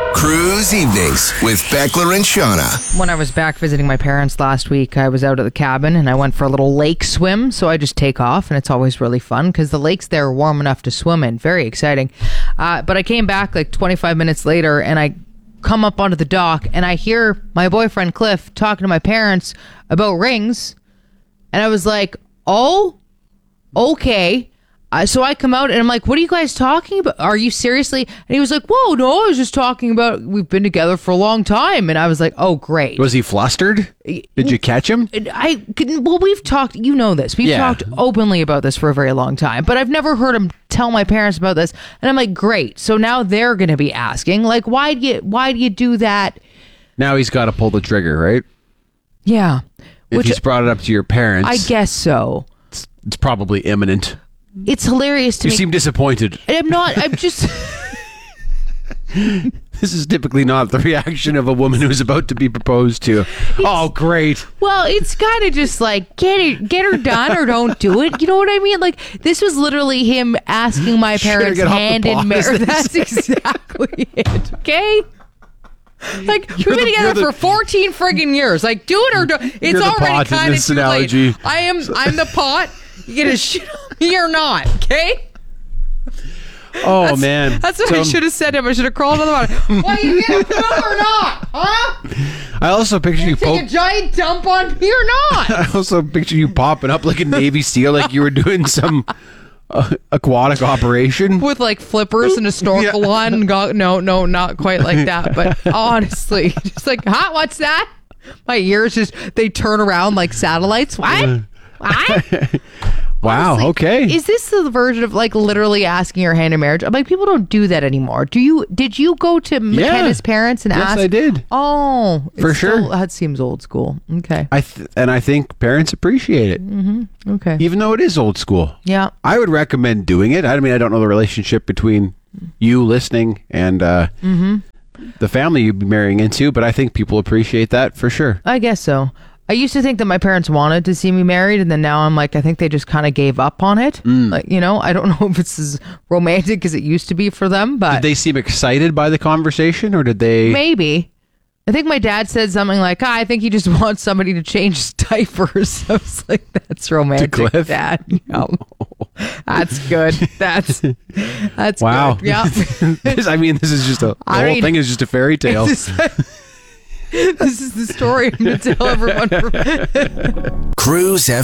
Cruise Evenings with Beckler and Shauna. When I was back visiting my parents last week, I was out at the cabin and I went for a little lake swim. So I just take off and it's always really fun because the lakes there are warm enough to swim in. Very exciting. But I came back like 25 minutes later and I come up onto the dock and I hear my boyfriend Cliff talking to my parents about rings. And I was like, oh, okay. So I come out and I'm like, what are you guys talking about? Are you seriously? And he was like, whoa, no, I was just talking about we've been together for a long time. And I was like, oh, great. Was he flustered? Did you catch him? Well, we've talked, you know this. We've talked openly about this for a very long time, but I've never heard him tell my parents about this. And I'm like, great. So now they're going to be asking, like, why do you do that? Now he's got to pull the trigger, right? Yeah. If he's brought it up to your parents. I guess so. It's probably imminent. It's hilarious to me. You seem disappointed. I'm not. I'm just... This is typically not the reaction of a woman who's about to be proposed to. Oh, great. Well, it's kind of just like, get her done or don't do it. You know what I mean? Like, this was literally him asking my parents' hand in marriage. That's exactly it. Okay? Like, we've been together for 14 friggin' years. Like, do it or don't. It's already kind of too late. I'm the pot. You get a shit on me or not, okay? Man. That's what I should have said to him. I should have crawled on the bottom. Well, you get a poop or not, huh? I also picture you take a giant dump on me or not. I also picture you popping up like a Navy SEAL, like you were doing some aquatic operation. With like flippers and a snorkel on. No, not quite like that. But honestly, just like, huh, what's that? My ears they turn around like satellites. What? Wow. Honestly, okay. Is this the version of like literally asking your hand in marriage? I'm like, people don't do that anymore. Did you go to McKenna's parents and ask? Yes, I did. Oh, for sure. That seems old school. Okay. I think parents appreciate it. Mm-hmm. Okay. Even though it is old school. Yeah. I would recommend doing it. I mean, I don't know the relationship between you listening and the family you'd be marrying into, but I think people appreciate that for sure. I guess so. I used to think that my parents wanted to see me married, and then now I'm like, I think they just kind of gave up on it. Like, you know, I don't know if it's as romantic as it used to be for them, but... Did they seem excited by the conversation, or did they... Maybe. I think my dad said something like, I think he just wants somebody to change his diapers. I was like, that's romantic, to Cliff? Dad. No. That's good. That's wow. good. Yeah. This is just the whole thing is just a fairy tale. This is the story I'm going to tell everyone. Cruise